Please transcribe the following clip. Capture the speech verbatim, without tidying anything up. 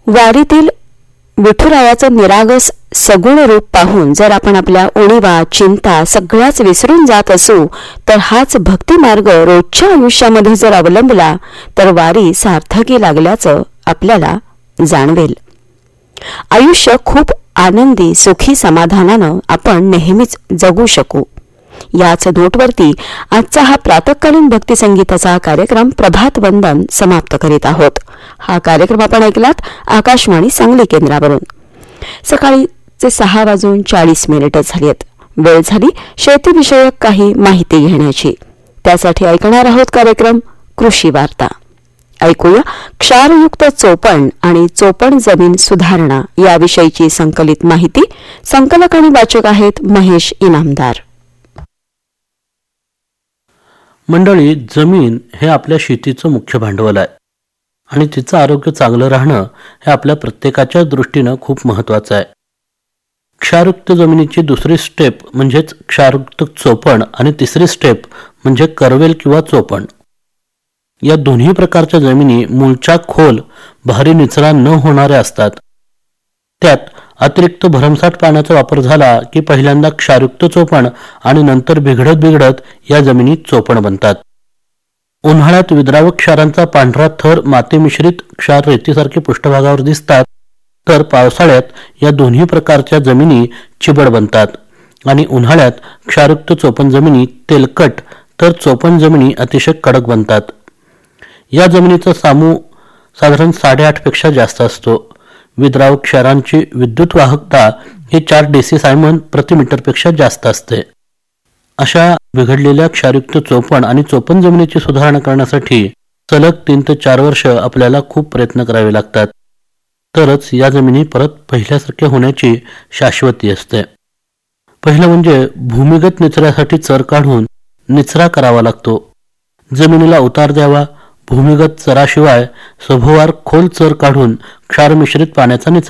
वारीतील विठुरायाचं निरागस सगुण रूप पाहून जर आपण आपल्या उणीवा चिंता सगळ्याच विसरून जात असू तर हाच भक्ती मार्ग रोजच्या आयुष्यामध्ये जर अवलंबला तर वारी सार्थकी लागल्याचं आपल्याला जाणवेल. आयुष्य खूप आनंदी सुखी समाधानानं आपण नेहमीच जगू शकू. याच नोटवरती आजचा हा प्रातःकालीन भक्ती संगीताचा कार्यक्रम प्रभात वंदन समाप्त करीत आहोत. हा कार्यक्रम आपण ऐकलात आकाशवाणी सांगली केंद्रावरून. सकाळीचे सहा वाजून चाळीस मिनिटं झाली आहेत. वेळ झाली शेतीविषयक काही माहिती घेण्याची. त्यासाठी ऐकणार आहोत कार्यक्रम कृषी वार्ता. ऐकूया क्षारयुक्त चोपण आणि चोपण जमीन सुधारणा याविषयीची संकलित माहिती. संकलक आणि वाचक आहेत महेश इनामदार. मंडळी, जमीन हे आपल्या शेतीचं मुख्य भांडवल आहे आणि तिचं आरोग्य चांगलं राहणं हे आपल्या प्रत्येकाच्या दृष्टीनं खूप महत्त्वाचं आहे. क्षारयुक्त जमिनीची दुसरी स्टेप म्हणजेच क्षारयुक्त चोपण आणि तिसरी स्टेप म्हणजे करवेल किंवा चोपण. या दोन्ही प्रकारच्या जमिनी मूळच्या खोल भारी निचरा न होणाऱ्या असतात. त्यात अतिरिक्त भरमसाठ पाण्याचा वापर झाला की पहिल्यांदा क्षारयुक्त चोपण आणि नंतर बिघडत बिघडत या जमिनी चोपण बनतात. उन्हाळ्यात विद्रावक क्षारांचा पांढरा थर माती मिश्रित क्षार रेतीसारखे पृष्ठभागावर दिसतात, तर पावसाळ्यात या दोन्ही प्रकारच्या जमिनी चिबड बनतात आणि उन्हाळ्यात क्षारयुक्त चोपण जमिनी तेलकट तर चोपण जमिनी अतिशय कडक बनतात. या जमिनीचा सामू साधारण साडेआठ पेक्षा जास्त असतो. विद्रावक क्षारांची विद्युत वाहकता ही चार डेसिसायमन प्रति मीटरपेक्षा जास्त असते. अशा बिघडलेल्या क्षारयुक्त चोपण आणि चोपण जमिनीची सुधारणा करण्यासाठी सलग तीन ते चार वर्ष आपल्याला खूप प्रयत्न करावे लागतात, तरच या जमिनी परत पहिल्यासारख्या होण्याची शाश्वती असते. पहिलं म्हणजे भूमिगत निचऱ्यासाठी चर काढून निचरा करावा लागतो. जमिनीला उतार द्यावा. भूमिगत चराशिवाय सभोवार खोल चर काढून क्षार मिश्रित पाण्याचा निचरा